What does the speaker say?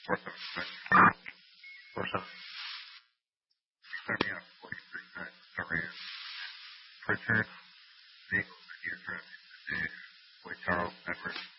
Force of Serbia 40% Iran. Pritchard, Naval Manufacturing today with Charles Edwards.